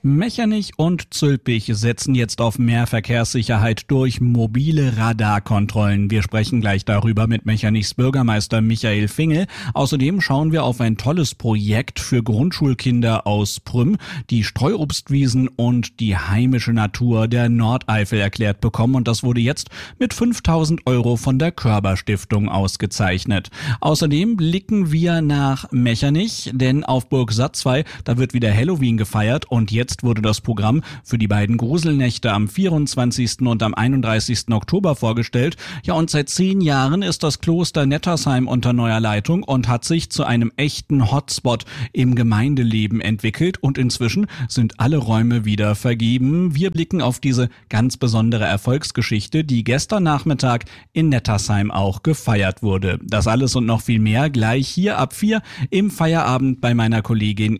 Mechernich und Zülpich setzen jetzt auf mehr Verkehrssicherheit durch mobile Radarkontrollen. Wir sprechen gleich darüber mit Mechernich Bürgermeister Michael Fingel. Außerdem schauen wir auf ein tolles Projekt für Grundschulkinder aus Prüm, die Streuobstwiesen und die heimische Natur der Nordeifel erklärt bekommen. Und das wurde jetzt mit 5.000 € von der Körber Stiftung ausgezeichnet. Außerdem blicken wir nach Mechernich, denn auf Burg Satzwey, da wird wieder Halloween gefeiert und jetzt wurde das Programm für die beiden Gruselnächte am 24. und am 31. Oktober vorgestellt. Ja, und seit 10 Jahren ist das Kloster Nettersheim unter neuer Leitung und hat sich zu einem echten Hotspot im Gemeindeleben entwickelt und inzwischen sind alle Räume wieder vergeben. Wir blicken auf diese ganz besondere Erfolgsgeschichte, die gestern Nachmittag in Nettersheim auch gefeiert wurde. Das alles und noch viel mehr gleich hier ab 4 im Feierabend bei meiner Kollegin